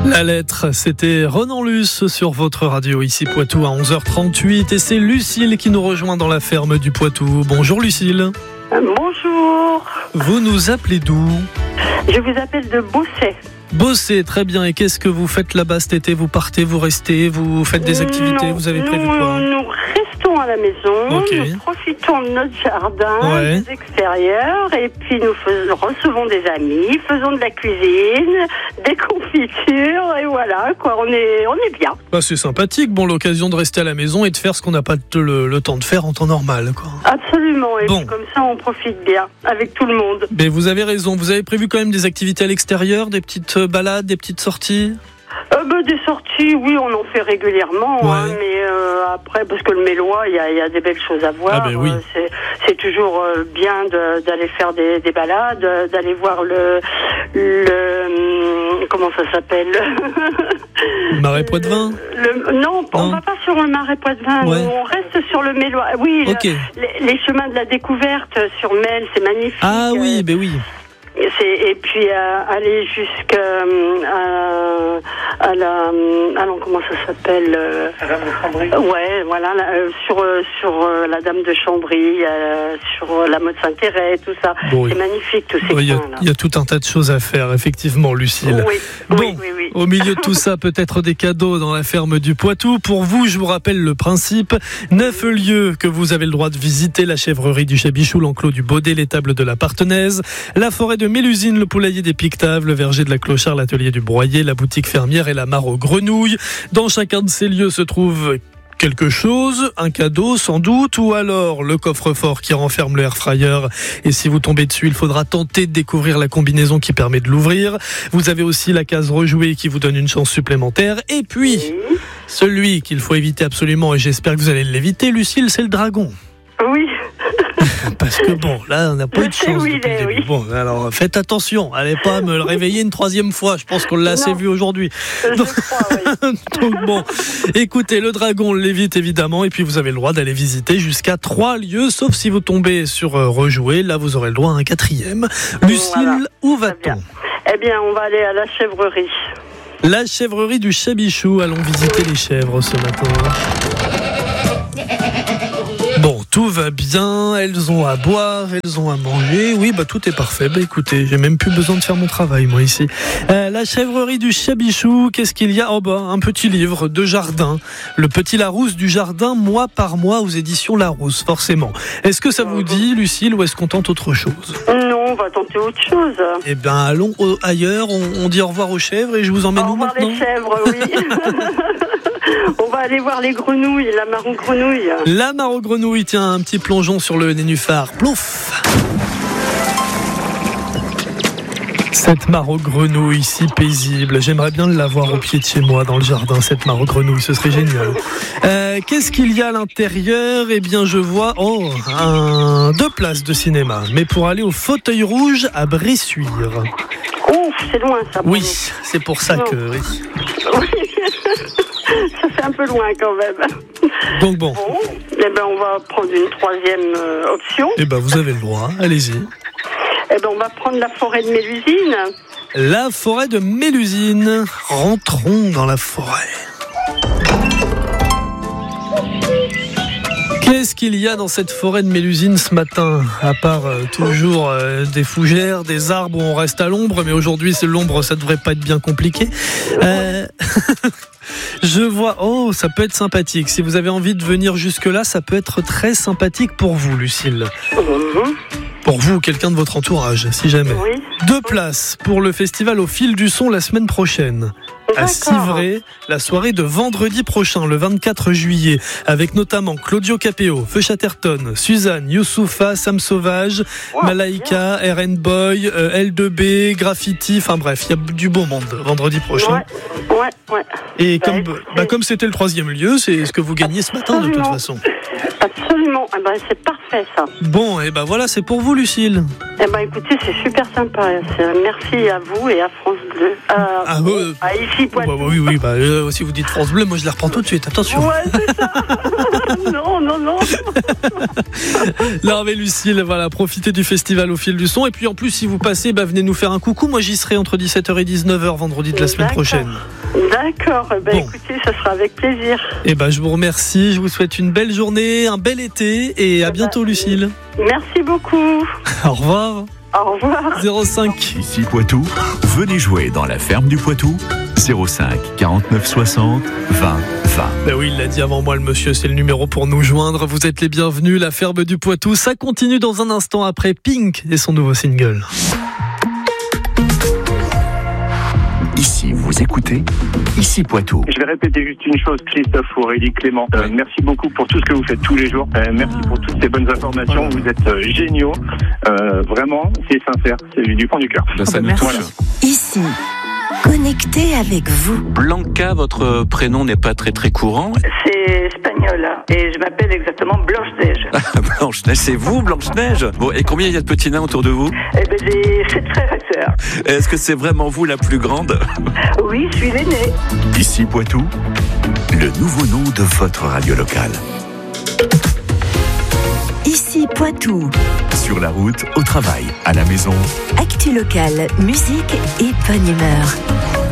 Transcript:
La lettre, c'était Ronan Luce sur votre radio ici Poitou à 11h38 et c'est Lucille qui nous rejoint dans la ferme du Poitou. Bonjour Lucille. Bonjour. Vous nous appelez d'où ? Je vous appelle de Beausset. Beausset, très bien. Et qu'est-ce que vous faites là-bas cet été ? Vous partez, vous restez, vous faites des activités ? Non, vous avez prévu quoi ? Nous restons à la maison, Okay. Nous profitons de notre jardin, Ouais. des extérieurs, et puis nous recevons des amis, faisons de la cuisine, des confitures, et voilà, quoi, on est bien. Bah, c'est sympathique, bon, l'occasion de rester à la maison et de faire ce qu'on n'a pas le temps de faire en temps normal, quoi. Absolument, et Bon. puis comme ça on profite bien, avec tout le monde. Mais vous avez raison, vous avez prévu quand même des activités à l'extérieur, des petites balades, des petites sorties ? Des sorties, oui, on en fait régulièrement, Ouais. hein, mais après, parce que le Mélois, il y a des belles choses à voir. Ah ben oui. C'est toujours bien d'aller faire des balades, d'aller voir le comment ça s'appelle Marais Poitevin ? Non, on va pas sur le Marais Poitevin, Ouais. on reste sur le Mélois. Oui, Ok. les chemins de la découverte sur Mel, c'est magnifique. Ah oui, ben oui. Et puis aller jusqu'à la comment ça s'appelle la Dame de Chambry. Ouais, voilà, sur la Dame de Chambry, sur la Motte Saint-Thérèse, tout ça. Bon, oui. C'est magnifique tous ces Il coins-là. y a tout un tas de choses à faire, effectivement, Lucille. Oui, Bon, oui. au milieu de tout ça, peut-être des cadeaux dans la ferme du Poitou. Pour vous, je vous rappelle le principe. 9 lieux que vous avez le droit de visiter. La chèvrerie du Chabichou, l'enclos du Baudet, l'étable de la Partenaise, la forêt de Mélusine, le poulailler des Pictaves, le verger de la Clochard, l'atelier du Broyer, la boutique fermière et la mare aux grenouilles. Dans chacun de ces lieux se trouve quelque chose, un cadeau sans doute, ou alors le coffre-fort qui renferme le airfryer. Et si vous tombez dessus, il faudra tenter de découvrir la combinaison qui permet de l'ouvrir. Vous avez aussi la case rejouée qui vous donne une chance supplémentaire. Et puis, celui qu'il faut éviter absolument, et j'espère que vous allez l'éviter, Lucille, c'est le dragon. Oui. Parce que bon, là, on n'a pas eu de chance Oui, depuis le début. oui. Bon, alors faites attention, allez pas me le réveiller une troisième fois. Je pense qu'on l'a assez Non. vu aujourd'hui. Je crois, oui. Donc bon, écoutez, le dragon, on l'évite évidemment, et puis vous avez le droit d'aller visiter jusqu'à 3 lieux, sauf si vous tombez sur rejouer. Là, vous aurez le droit à un 4e. Lucille, Voilà. où Très va-t-on ? bien. Eh bien, on va aller à la chèvrerie. La chèvrerie du Chabichou. Allons visiter les chèvres ce matin. Bon, tout va bien, elles ont à boire, elles ont à manger. Oui, bah tout est parfait. Bah écoutez, j'ai même plus besoin de faire mon travail, moi, ici. La chèvrerie du Chabichou, qu'est-ce qu'il y a ? Oh bah, un petit livre de jardin. Le petit Larousse du jardin, mois par mois, aux éditions Larousse, forcément. Est-ce que ça vous dit, Lucille, ou est-ce qu'on tente autre chose ? Non, on va tenter autre chose. Eh ben, allons ailleurs. On dit au revoir aux chèvres et je vous emmène Au où revoir maintenant ? les chèvres, oui. On va aller voir les grenouilles, la mare aux grenouilles. La mare aux grenouilles, tiens, un petit plongeon sur le nénuphar. Plouf ! Cette mare aux grenouilles si paisible, j'aimerais bien l'avoir au pied de chez moi dans le jardin, cette mare aux grenouilles, ce serait génial. Qu'est-ce qu'il y a à l'intérieur ? Eh bien je vois 2 places de cinéma, mais pour aller au Fauteuil Rouge à Bressuire. Ouf, c'est loin ça. Oui, c'est pour ça que... Oui. Oui. Ça fait un peu loin quand même. Donc bon. Bon, eh ben on va prendre une 3e option. Eh ben vous avez le droit, allez-y. Eh ben on va prendre la forêt de Mélusine. La forêt de Mélusine. Rentrons dans la forêt. Qu'est-ce qu'il y a dans cette forêt de Mélusine ce matin ? À part toujours des fougères, des arbres où on reste à l'ombre, mais aujourd'hui c'est l'ombre, ça devrait pas être bien compliqué. Je vois, ça peut être sympathique. Si vous avez envie de venir jusque-là, ça peut être très sympathique pour vous, Lucille. Pour vous ou quelqu'un de votre entourage, si jamais. Oui. 2 places pour le festival au fil du son la semaine prochaine. À D'accord. Civray, la soirée de vendredi prochain, le 24 juillet, avec notamment Claudio Capéo, Feu Chatterton, Suzanne, Youssoufa, Sam Sauvage, Malaika, RN Boy, L2B, Graffiti, enfin bref, il y a du beau monde vendredi prochain. Ouais. Et Écoutez. comme c'était le 3e lieu, c'est ce que vous gagnez ce matin de toute façon. Absolument. Absolument. C'est parfait, ça. Bon, et ben voilà, c'est pour vous, Lucille. Écoutez, c'est super sympa. Merci à vous et à France Bleu. À ici Poitou. Oui. Si vous dites France Bleu, moi je la reprends tout de suite. Attention. Ouais, c'est ça. Non. Non, mais Lucille, voilà, profitez du festival au fil du son. Et puis en plus, si vous passez, venez nous faire un coucou. Moi, j'y serai entre 17h et 19h vendredi de la semaine prochaine. D'accord. Écoutez, ça sera avec plaisir. Je vous remercie. Je vous souhaite une belle journée, un bel été et à bientôt, Lucille. Merci beaucoup. Au revoir. Au revoir. 05. Ici Poitou, venez jouer dans la ferme du Poitou. 05 49 60 20 20. Oui, il l'a dit avant moi, le monsieur, c'est le numéro pour nous joindre. Vous êtes les bienvenus, la ferme du Poitou. Ça continue dans un instant après Pink et son nouveau single. Ici, vous écoutez Ici Poitou. Je vais répéter juste une chose, Christophe, Aurélie, Clément. Merci beaucoup pour tout ce que vous faites tous les jours. Merci pour toutes ces bonnes informations. Vous êtes géniaux. Vraiment, c'est sincère. C'est du fond du cœur. Ça nous touche. Voilà. Ici, connecté avec vous. Blanca, votre prénom n'est pas très très courant. C'est espagnol et je m'appelle exactement Blanche-Neige. Blanche-Neige, c'est vous, Blanche-Neige? Bon, et combien il y a de petits nains autour de vous? J'ai 7 frères et sœurs. Est-ce que c'est vraiment vous la plus grande? Oui, je suis l'aînée. Ici Poitou, le nouveau nom de votre radio locale. Ici Poitou. Sur la route, au travail, à la maison. Actu locale, musique et bonne humeur.